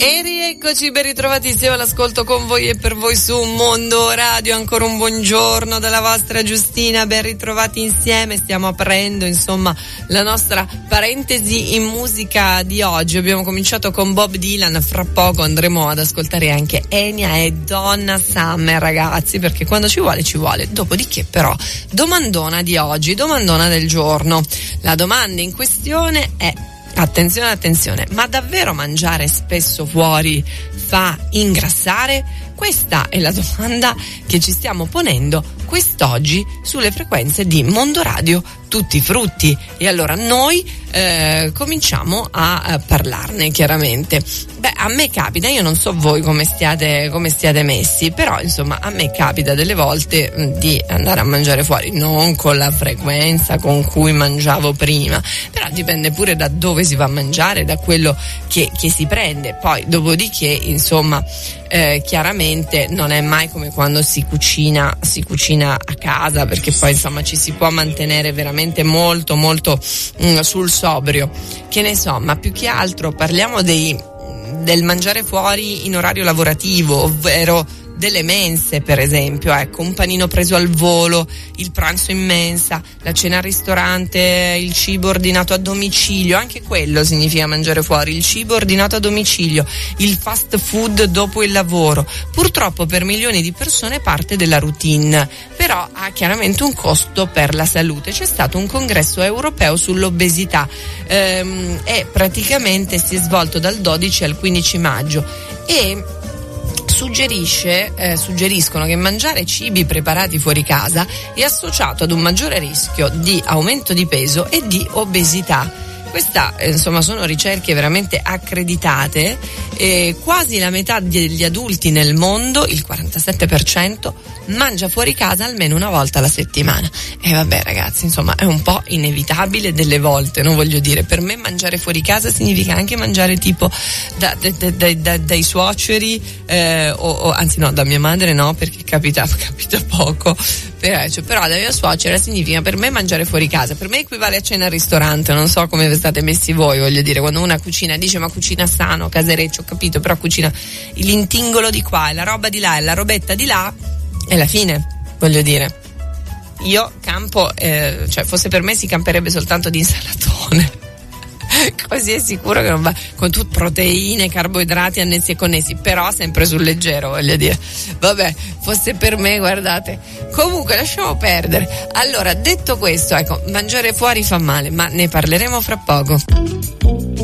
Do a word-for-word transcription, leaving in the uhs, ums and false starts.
E rieccoci, ben ritrovati insieme all'ascolto con voi e per voi su Mondo Radio. Ancora un buongiorno dalla vostra Giustina, ben ritrovati insieme. Stiamo aprendo insomma la nostra parentesi in musica di oggi. Abbiamo cominciato con Bob Dylan, fra poco andremo ad ascoltare anche Enya e Donna Summer, ragazzi, perché quando ci vuole ci vuole. Dopodiché però, domandona di oggi, domandona del giorno. La domanda in questione è: attenzione, attenzione, ma davvero mangiare spesso fuori fa ingrassare? Questa è la domanda che ci stiamo ponendo quest'oggi sulle frequenze di Mondo Radio Tutti Frutti. E allora noi eh, cominciamo a, a parlarne chiaramente. Beh, a me capita, io non so voi come stiate, come stiate messi, però insomma a me capita delle volte mh, di andare a mangiare fuori, non con la frequenza con cui mangiavo prima, però dipende pure da dove si va a mangiare, da quello che, che si prende. Poi dopodiché insomma eh, chiaramente non è mai come quando si cucina, si cucina a casa, perché poi insomma ci si può mantenere veramente molto molto mh, sul sobrio. Che ne so, ma più che altro parliamo dei del mangiare fuori in orario lavorativo, ovvero delle mense, per esempio, ecco, un panino preso al volo, il pranzo in mensa, la cena al ristorante, il cibo ordinato a domicilio. Anche quello significa mangiare fuori, il cibo ordinato a domicilio, il fast food dopo il lavoro. Purtroppo per milioni di persone è parte della routine, però ha chiaramente un costo per la salute. C'è stato un congresso europeo sull'obesità ehm, e praticamente si è svolto dal dodici al quindici maggio e Suggerisce, eh, suggeriscono che mangiare cibi preparati fuori casa è associato ad un maggiore rischio di aumento di peso e di obesità. Questa, eh, insomma, sono ricerche veramente accreditate. Eh, quasi la metà degli adulti nel mondo, il quarantasette per cento, mangia fuori casa almeno una volta alla settimana. E vabbè, ragazzi, insomma, è un po' inevitabile delle volte, non voglio dire. Per me mangiare fuori casa significa anche mangiare tipo da, da, da, da, dai suoceri, eh, o, o anzi no, da mia madre no, perché capita, capita poco. Però, cioè, però da mia suocera significa per me mangiare fuori casa. Per me equivale a cena al ristorante, non so come state messi voi, voglio dire, quando una cucina dice ma cucina sano, casereccio, ho capito, però cucina l'intingolo di qua e la roba di là e la robetta di là, è la fine, voglio dire. Io campo, eh, cioè fosse per me si camperebbe soltanto di insalatone. Così è sicuro che non va, con tutte proteine, carboidrati annessi e connessi, però sempre sul leggero, voglio dire. Vabbè, fosse per me, guardate. Comunque lasciamo perdere. Allora, detto questo, ecco, mangiare fuori fa male, ma ne parleremo fra poco.